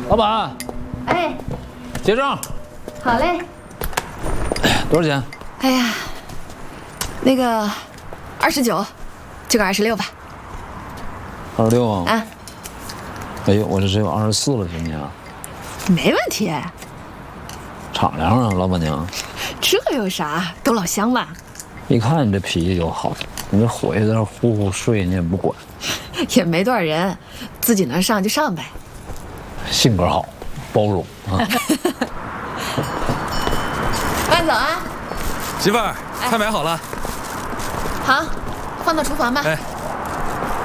老板， 哎， 结账。 好嘞。 多少钱？ 哎呀，那个29，这个26吧。 26啊？ 啊， 哎呦，我这只有24了，行不行？ 没问题。 敞亮啊，老板娘。 这有啥？都老乡嘛。 一看你这脾气就好，你这伙计在那呼呼睡，你也不管。 也没多少人，自己能上就上呗。 性格好，包容啊。 慢走啊。 媳妇儿，菜买好了。 好，放到厨房吧。 哎。